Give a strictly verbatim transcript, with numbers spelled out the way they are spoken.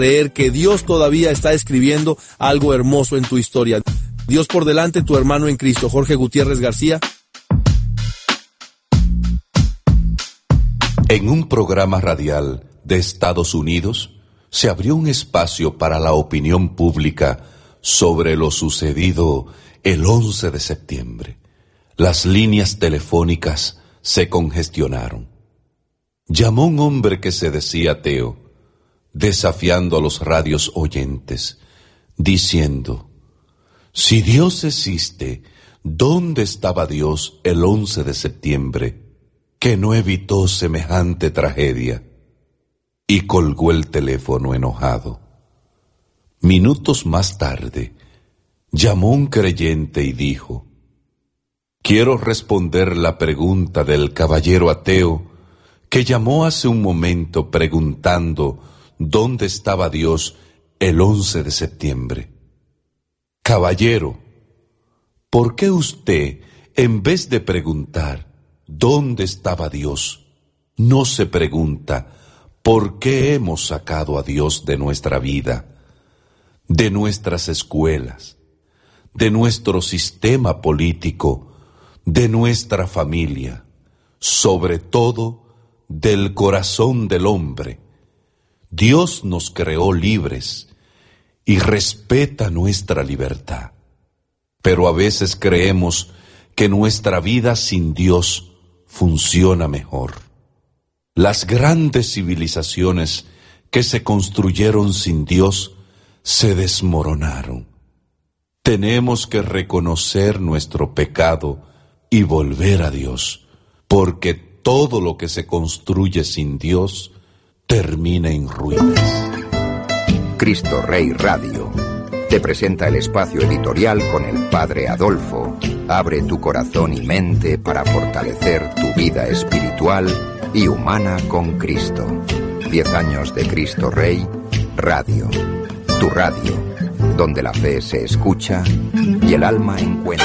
creer que Dios todavía está escribiendo algo hermoso en tu historia. Dios por delante, tu hermano en Cristo, Jorge Gutiérrez García. En un programa radial de Estados Unidos, se abrió un espacio para la opinión pública sobre lo sucedido el once de septiembre. Las líneas telefónicas se congestionaron. Llamó un hombre que se decía ateo, desafiando a los radios oyentes, diciendo: si Dios existe, ¿dónde estaba Dios el once de septiembre, que no evitó semejante tragedia? Y colgó el teléfono enojado. Minutos más tarde, llamó un creyente y dijo: quiero responder la pregunta del caballero ateo que llamó hace un momento preguntando dónde estaba Dios el once de septiembre. Caballero, ¿por qué usted, en vez de preguntar dónde estaba Dios, no se pregunta por qué hemos sacado a Dios de nuestra vida, de nuestras escuelas, de nuestro sistema político, de nuestra familia, sobre todo del corazón del hombre? Dios nos creó libres y respeta nuestra libertad, pero a veces creemos que nuestra vida sin Dios funciona mejor. Las grandes civilizaciones que se construyeron sin Dios se desmoronaron. Tenemos que reconocer nuestro pecado y volver a Dios, porque todo lo que se construye sin Dios termina en ruinas. Cristo Rey Radio te presenta el espacio editorial con el Padre Adolfo. Abre tu corazón y mente para fortalecer tu vida espiritual y humana con Cristo. Diez años de Cristo Rey Radio. Tu radio, donde la fe se escucha y el alma encuentra.